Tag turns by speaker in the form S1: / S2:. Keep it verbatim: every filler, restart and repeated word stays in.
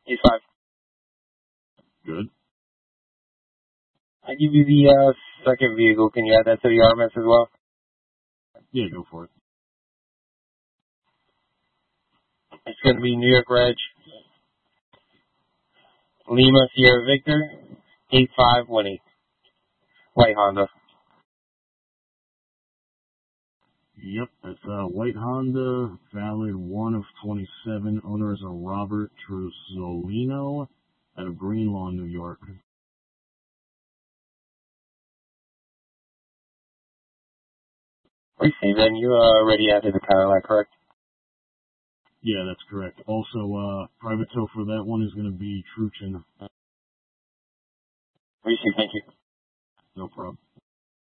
S1: eight five.
S2: Good.
S1: I give you the uh, second vehicle. Can you add that to the R M S as well?
S2: Yeah, go for it.
S1: It's going to be New York Reg, Lima Sierra Victor, eight five one eight. White Honda.
S2: Yep, it's a white Honda, valid one of twenty-seven. Owner is a Robert Trusolino out of Greenlawn, New York.
S1: Receive, and you uh, already added the Cadillac, correct?
S2: Yeah, that's correct. Also, uh, private tow for that one is going to be Truchin.
S1: Receive, thank you.
S2: No problem.